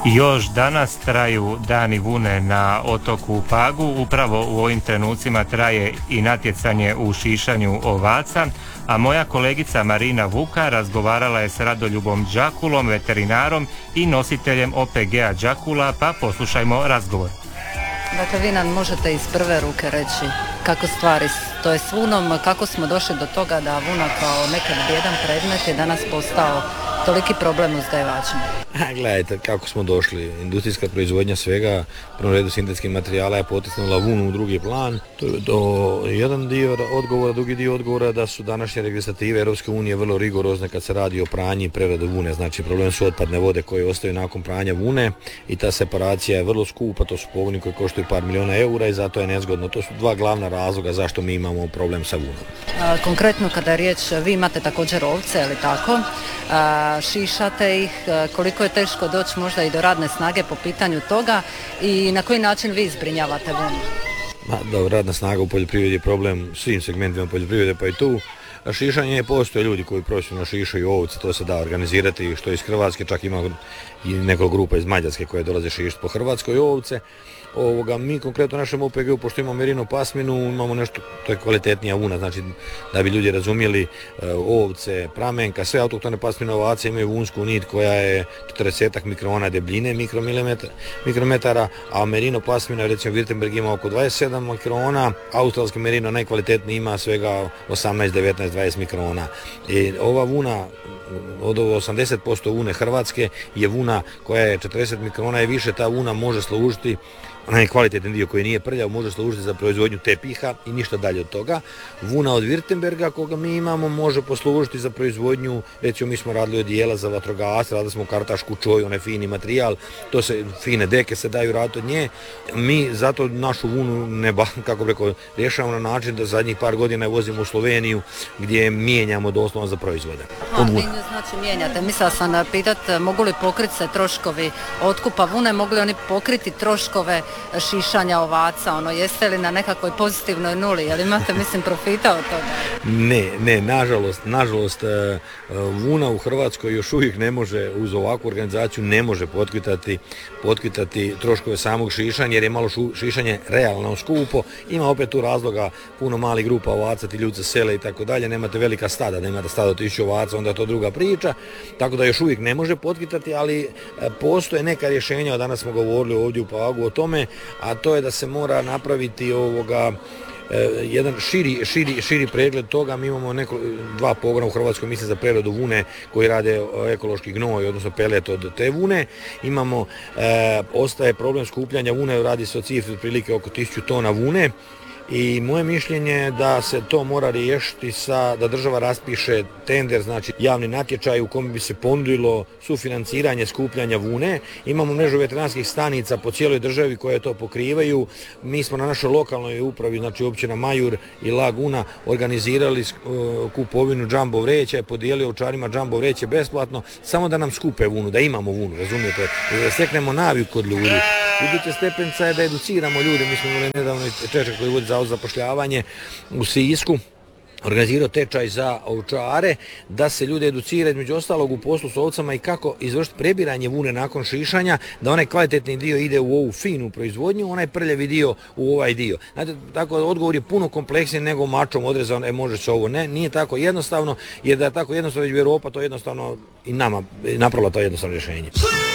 I još danas traju dani vune na otoku Pagu. Upravo u ovim trenucima traje i natjecanje u šišanju ovaca, a moja kolegica Marina Vuka razgovarala je s Radoljubom Đakulom, veterinarom i nositeljem OPG-a Đakula, pa poslušajmo razgovor. Dakle, vi nam možete iz prve ruke reći kako stvari stoje s vunom, kako smo došli do toga da vuna kao nekad bijedan predmet je danas postao toliki problem uzgajivačima. Gledajte kako smo došli. Industrijska proizvodnja svega, u prvom redu sintetskih materijala je potisnula vunu u drugi plan. To je jedan dio odgovora, drugi dio odgovora da su današnje legislative Europske unije vrlo rigorozne kad se radi o pranju i preradi vune. Znači problem su otpadne vode koje ostaju nakon pranja vune i ta separacija je vrlo skupa, to su pogoni koji koštaju par milijuna eura i zato je nezgodno. To su dva glavna razloga zašto mi imamo problem sa vunom. Konkretno kada je riječ, vi imate također ovce, je li tako? Šišate ih, koliko je teško doći možda i do radne snage po pitanju toga i na koji način vi zbrinjavate vunu? Radna snaga u poljoprivredi je problem svim segmentima poljoprivrede, pa i tu. Šišanje postoje ljudi koji profesionalno šišaju ovce, to se da organizirati što iz Hrvatske, čak ima i nekoliko grupa iz Mađarske koje dolaze šišati po Hrvatskoj ovce. Mi konkretno u našem OPG-u, pošto imamo merino pasminu, imamo nešto, to je kvalitetnija vuna, znači da bi ljudi razumjeli, ovce, pramenka, sve autoktone pasmine ovace imaju vunsku nit koja je 40 mikrona debljine, mikrometara, a merino pasmina, recimo Württemberg ima oko 27 mikrona, australski merino najkvalitetniji ima svega 18, 19, 20 mikrona. I ova vuna, od 80% vune Hrvatske je vuna koja je 40 mikrona i više, ta vuna može služiti, onaj kvalitetni dio koji nije prljav, može služiti za proizvodnju tepiha i ništa dalje od toga. Vuna od Württemberga koga mi imamo može poslužiti za proizvodnju, recimo mi smo radili odijela za vatrogasce, radili smo kartašku čoju, onaj fini materijal, to se, fine deke se daju raditi od nje. Mi zato našu vunu rješavamo na način da zadnjih par godina je vozimo u Sloveniju gdje je mijenjamo doslovno za proizvode. Vi znači mijenjate, mislila sam pitati mogu li pokriti se troškovi otkupa vune, mogu li oni pokriti troškove šišanja ovaca, jeste li na nekakvoj pozitivnoj nuli, jel imate profita od toga? Ne, nažalost vuna u Hrvatskoj još uvijek ne može, uz ovakvu organizaciju ne može potkritati troškove samog šišanja, jer je malo šišanje realno skupo, ima opet tu razloga puno malih grupa ovaca, ti ljudi se sele i tako dalje, nemate velika stada, nemate stada od 1000 ovaca, onda je to druga priča, tako da još uvijek ne može potkritati, ali postoje neka rješenja, danas smo govorili ovdje u Pagu o tome, a to je da se mora napraviti jedan širi pregled toga. Mi imamo dva pogona u Hrvatskoj, mislim, za preradu vune koji rade ekološki gnoj, odnosno pelet od te vune. Ostaje problem skupljanja vune, radi se o cifri otprilike oko 1000 tona vune. I moje mišljenje je da se to mora riješiti da država raspiše tender, znači javni natječaj u kojem bi se ponudilo sufinanciranje skupljanja vune. Imamo mrežu veterinarskih stanica po cijeloj državi koje to pokrivaju. Mi smo na našoj lokalnoj upravi, znači općina Majur i Laguna, organizirali kupovinu džambo vreća i podijelili ovčarima džambo vreće besplatno, samo da nam skupe vunu, da imamo vunu, razumijete, da steknemo naviku kod ljudi. Iduća stepenica je da educiramo ljude. Mi smo imali nedavno tečaj koji vodi Zavod za zapošljavanje u Sisku, organizirao tečaj za ovčare, da se ljude educira između ostalog u poslu s ovcama i kako izvršiti prebiranje vune nakon šišanja, da onaj kvalitetni dio ide u ovu finu proizvodnju, onaj prljavi dio u ovaj dio. Znate, tako odgovor je puno kompleksniji nego mačom odrezan, može se ovo. Ne, nije tako jednostavno, jer da je tako jednostavno već bi Europa to jednostavno i nama napravila to jednostavno rješenje.